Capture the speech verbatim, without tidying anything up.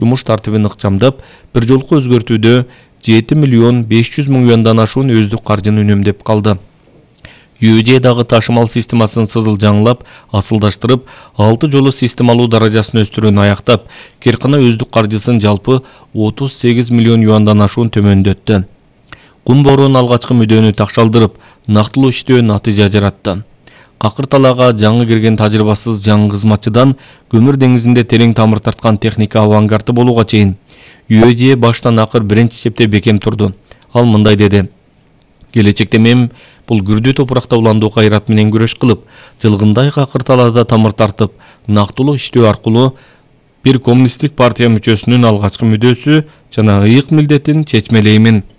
жумуш тартибин ыкчамдап, бир жолку өзгөртүүдө жети миллион беш жүз миң юандан ашуун өздүк каржыны үнөмдөп калды. ю и джи дагы ташымал системасын сызыл жаңылап, асылдаштырып, алты жолу системалуу даражасын өстүрүүнү аяктап, Керкана өздүк каржысын жалпы отуз сегиз миллион юандан ашуун төмөндөттү. Кум боорунун алгачкы мүдөнү такшалдырып, нактылуу иштөө натыйжа жаратты. Какыр талаага жаңы кирген тажрыйбасыз жаңы кызматчыдан көмүр деңизинде терең тамыр тарткан техника авангарды болууга чейин ю и джи баштан акыр биринчи чепте бекем турду. Ал мындай деди: келечекте мен бул күрдүү топуракта уландуу кайрат менен күрөш кылып, жылгындай какыр талаада тамыр тартып, нактылуу иштөө аркылуу бир коммунисттик партия мүчөсүнүн алгачкы мүдөөсү жана ыйык милдетин чечмелеймин.